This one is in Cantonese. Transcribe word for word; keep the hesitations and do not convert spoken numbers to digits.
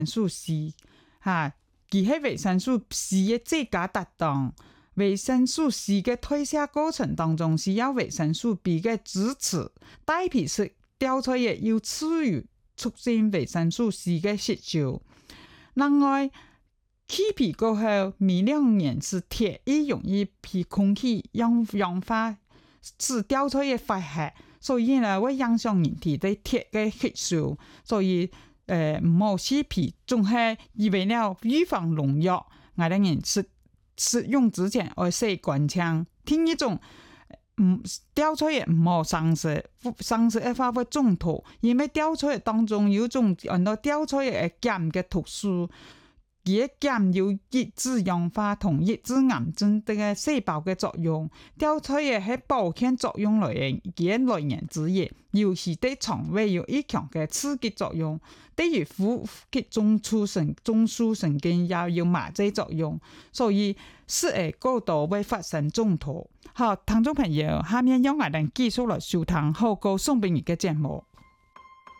素 C 嚇，佢係維生素 C 嘅最佳搭檔。維生素 C 嘅代謝過程當中，需要維生素 B 嘅支持，代皮質調出嘅要次於促進維生素 C 嘅吸收。另外，起皮過後，微量元素鐵亦容易被空氣氧氧化，使調出嘅發黑，所以呢會影響人體對鐵嘅吸收。所以，誒唔好起皮，仲係以為了預防農藥，我哋人食。使用之前要洗乾淨，聽一種唔調出嚟唔好生食，生食嘅話會中毒，因為調出嚟當中有種按到調出嚟嘅鹼嘅毒素，佢嘅鹼有抑制氧化同抑制癌症嘅細胞嘅作用，調出嚟係保健作用來源，佢來源之一，尤其對腸胃有一強嘅刺激作用，對於呼吸中樞神中樞神經也有麻醉作用，所以食誒過度會發生中毒。好，聽眾朋友，下面讓我哋繼續來收聽好歌送俾你嘅節目。